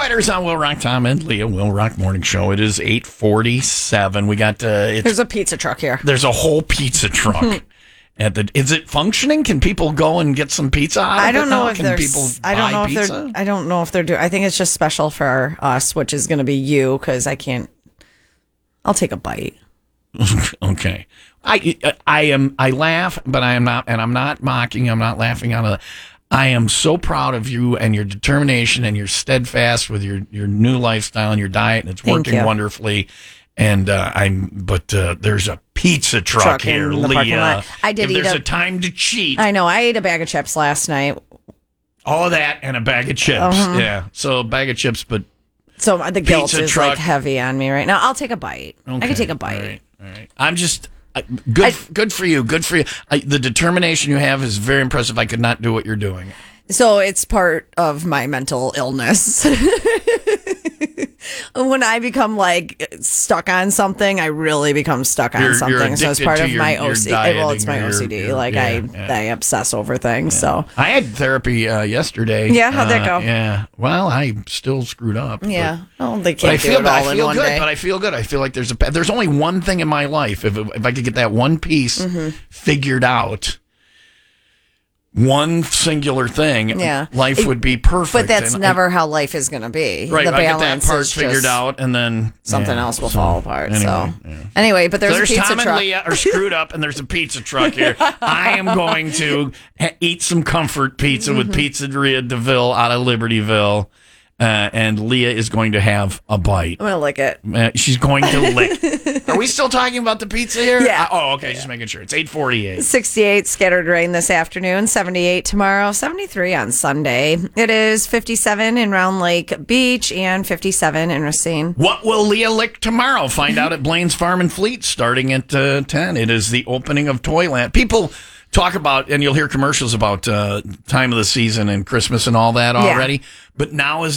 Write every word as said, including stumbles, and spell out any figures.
Fighters on Will Rock, Tom and Leah, Will Rock Morning Show. It is eight forty-seven. We got, uh, it's, There's a pizza truck here. There's a whole pizza truck. At the, is it functioning? Can people go and get some pizza out of I don't it know now? if Can there's. people I don't buy know if pizza? they're. I don't know if they're doing. I think it's just special for us, which is going to be you, because I can't. I'll take a bite. Okay. I I am I laugh, but I am not, and I'm not mocking. I'm not laughing out of. I am so proud of you and your determination, and you're steadfast with your your new lifestyle and your diet, and it's Thank working you. wonderfully. And uh, I'm, but uh, there's a pizza truck, Truck here, in the parking Leah. lot. I did if eat there's a- a time to cheat. I know. I ate a bag of chips last night, All of that and a bag of chips. Uh-huh. Yeah. So a bag of chips, but so the guilt Pizza is truck. like heavy on me right now. I'll take a bite. I okay. can take a bite. All right. All right. I'm just uh, good. I- good for you. Good for you. I, the determination you have is very impressive. I could not do what you're doing. So it's part of my mental illness. When I become like stuck on something, I really become stuck on You're- you're something. So it's addicted part to of your- my your O C D. Well, it's my dieting or O C your- D. your- Like yeah, I, yeah. I obsess over things. So I had therapy uh, yesterday. Yeah, how'd that Uh, go? yeah. Well, I still screwed up. yeah, oh, they But, can't but I do feel it good. all I in feel one good. day. But I feel good. I feel like there's a there's only one thing in my life. If if I could get that one piece Mm-hmm. figured out. One singular thing, Yeah. life It- would be perfect. But that's And I- never how life is going to be. right. The I get that balance part is figured just out, and then something yeah, else will so, fall apart. Anyway, so yeah. anyway, but there's, There's a pizza Tom truck. and Leah are screwed up, and there's a pizza truck here. I am going to ha- eat some comfort pizza Mm-hmm. with Pizzeria DeVille out of Libertyville, uh, and Leah is going to have a bite. I'm gonna lick it. Uh, she's going to lick. Are we still talking about the pizza here? Yeah. Uh, oh, okay. Just making sure. It's eight forty-eight. sixty-eight scattered rain this afternoon, seventy-eight tomorrow, seventy-three on Sunday. It is fifty-seven in Round Lake Beach and fifty-seven in Racine. What will Leah lick tomorrow? Find out at Blaine's Farm and Fleet starting at uh, ten. It is the opening of Toyland. People talk about, and you'll hear commercials about uh, time of the season and Christmas and all that Yeah. already. But now is